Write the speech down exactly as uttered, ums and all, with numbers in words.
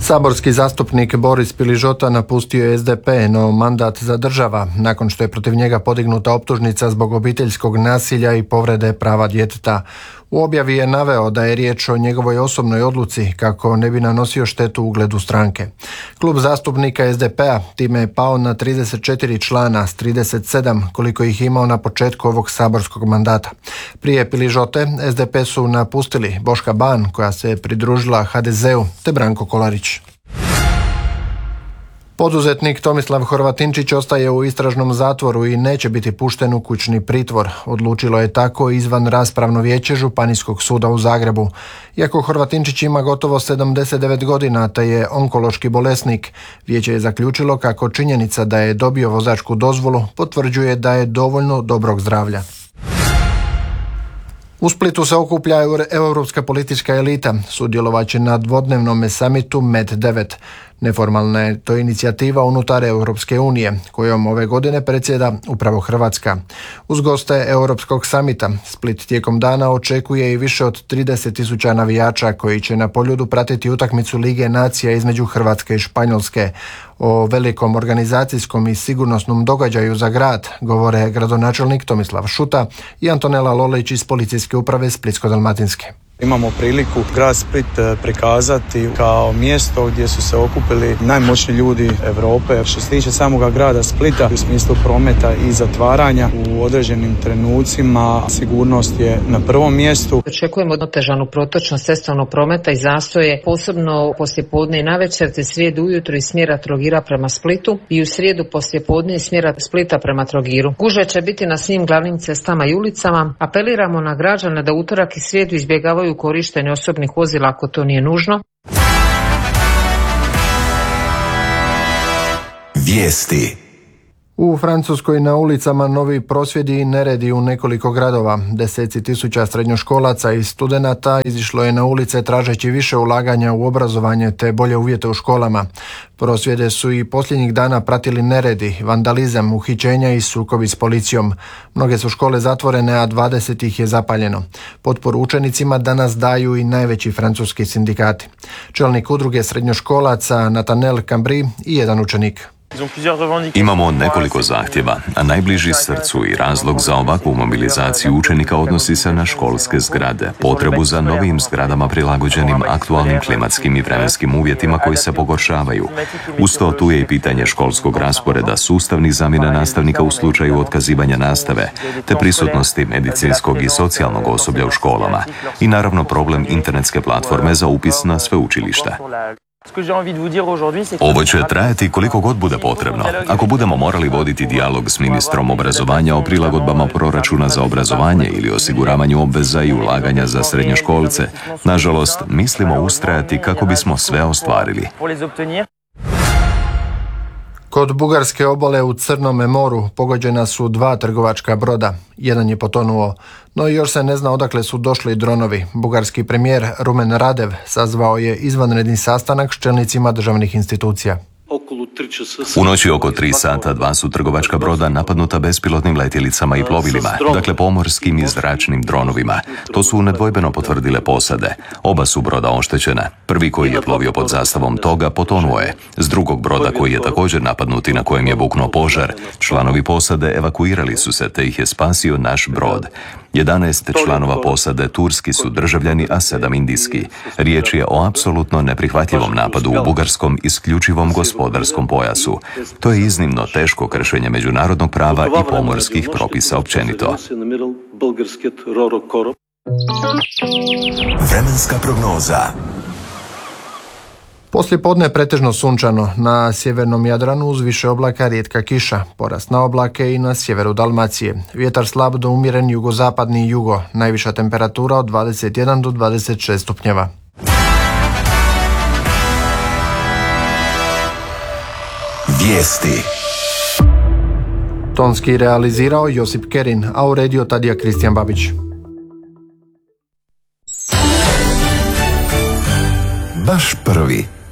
Saborski zastupnik Boris Piližota napustio je S D P, no mandat zadržava nakon što je protiv njega podignuta optužnica zbog obiteljskog nasilja i povrede prava djeteta. U objavi je naveo da je riječ o njegovoj osobnoj odluci kako ne bi nanosio štetu ugledu stranke. Klub zastupnika S D P-a time je pao na trideset četiri člana s trideset sedam koliko ih imao na početku ovog saborskog mandata. Prije Piližote S D P su napustili Boška Ban koja se pridružila H D Z-u te Branko Kolarić. Poduzetnik Tomislav Horvatinčić ostaje u istražnom zatvoru i neće biti pušten u kućni pritvor. Odlučilo je tako izvan raspravno vijeće Županijskog suda u Zagrebu. Iako Horvatinčić ima gotovo sedamdeset devet godina te je onkološki bolesnik, vijeće je zaključilo kako činjenica da je dobio vozačku dozvolu potvrđuje da je dovoljno dobrog zdravlja. U Splitu se okuplja europska politička elita, sudjelovat će na dvodnevnom samitu M E D devet. Neformalna je to inicijativa unutar Europske unije, kojom ove godine predsjeda upravo Hrvatska. Uz goste Europskog samita, Split tijekom dana očekuje i više od trideset tisuća navijača koji će na Poljudu pratiti utakmicu Lige nacija između Hrvatske i Španjolske. O velikom organizacijskom i sigurnosnom događaju za grad govore gradonačelnik Tomislav Šuta i Antonela Lolić iz Policijske uprave Splitsko-dalmatinske. Imamo priliku grad Split prikazati kao mjesto gdje su se okupili najmoćniji ljudi Europe. Što se tiče samoga grada Splita u smislu prometa i zatvaranja u određenim trenucima, sigurnost je na prvom mjestu. Očekujemo otežanu protočnost cestovnog prometa i zastoje, posebno poslijepodne i navečer, te srijedu ujutro iz smjera Trogira prema Splitu i u srijedu poslijepodne iz smjera Splita prema Trogiru. Gužve će biti na svim glavnim cestama i ulicama. Apeliramo na građane da utorak i srijedu izbjegavaju u korištenju osobnih vozila ako to nije nužno. Vijesti. U Francuskoj na ulicama novi prosvjedi i neredi u nekoliko gradova. Deseci tisuća srednjoškolaca i studenata izišlo je na ulice tražeći više ulaganja u obrazovanje te bolje uvjete u školama. Prosvjede su i posljednjih dana pratili neredi, vandalizam, uhićenja i sukobi s policijom. Mnoge su škole zatvorene, a dvadeset ih je zapaljeno. Potporu učenicima danas daju i najveći francuski sindikati. Čelnik udruge srednjoškolaca Nathanael Cambry i jedan učenik. Imamo nekoliko zahtjeva, a najbliži srcu i razlog za ovakvu mobilizaciju učenika odnosi se na školske zgrade, potrebu za novim zgradama prilagođenim aktualnim klimatskim i vremenskim uvjetima koji se pogoršavaju. Uz to tu je i pitanje školskog rasporeda, sustavnih zamjena nastavnika u slučaju otkazivanja nastave, te prisutnosti medicinskog i socijalnog osoblja u školama i naravno problem internetske platforme za upis na sveučilišta. Ovo će trajati koliko god bude potrebno. Ako budemo morali voditi dijalog s ministrom obrazovanja o prilagodbama proračuna za obrazovanje ili osiguravanju obveza i ulaganja za srednjoškolce, nažalost, mislimo ustrajati kako bismo sve ostvarili. Kod bugarske obale u Crnome moru pogođena su dva trgovačka broda. Jedan je potonuo, no još se ne zna odakle su došli dronovi. Bugarski premijer Rumen Radev sazvao je izvanredni sastanak s čelnicima državnih institucija. U noći oko tri sata dva su trgovačka broda napadnuta bespilotnim letjelicama i plovilima, dakle pomorskim i zračnim dronovima. To su nedvojbeno potvrdile posade. Oba su broda oštećena. Prvi koji je plovio pod zastavom toga potonuo je. S drugog broda koji je također napadnut i na kojem je buknuo požar, članovi posade evakuirali su se te ih je spasio naš brod. jedanaest članova posade turski su državljani, a sedam indijski. Riječ je o apsolutno neprihvatljivom napadu u bugarskom isključivom gospodarskom pojasu. To je iznimno teško kršenje međunarodnog prava i pomorskih propisa općenito. Vremenska prognoza. Poslijepodne pretežno sunčano, na sjevernom Jadranu uz više oblaka rijetka kiša, porast na oblake i na sjeveru Dalmacije. Vjetar slab do umjeren jugozapadni jugo, najviša temperatura od dvadeset jedan do dvadeset šest stupnjeva. Vijesti. Tonski realizirao Josip Kerin, a uredio Tadija Kristijan Babić. Baš prvi.